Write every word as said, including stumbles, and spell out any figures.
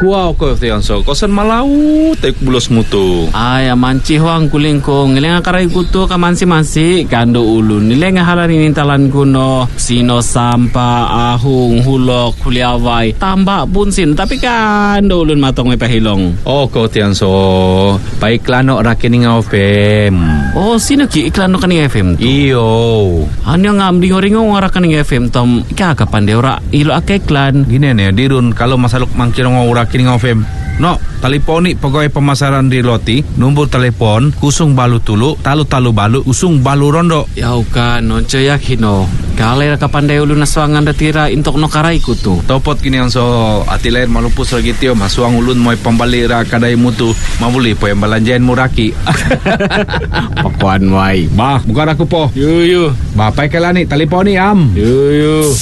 Wow ko tiyan so kosan malau tek bulos mutu. Ay manci huang kuling ko ngiling akaray kuto ka mansi-mansi kando ulun nileng halarin intalan kuno sino sampa ahung hulok kuliaway tambak punsin tapi kando ulun matong may pahilong. Oh ko tiyan so paiklano rakining F M. Oh sino ki iklano kaning F M tu? Iyo. Ano nga amding oringo ngara kaning F M tom ikakapan de ora ilo ake iklan. Gini nih dirun kalau masaluk mangkirong ora kining F M. No, teleponi pegawai pemasaran di Loti, nombor telepon kusung balu tulu, talu-talu balu, usung balu rondo. Ya kan, nonco yakin no. Kalai kapandai ulun naswangan datira intok no karai kutu. Topot kini yang so ati lain malupus lagi tio masuang ulun moy pembali ra kadai mutu, mabuli po yang balanjain muraki. Pakuan wai. Bah, bukan aku po. Yu yu. Bapak kelani teleponi am. Yu yu.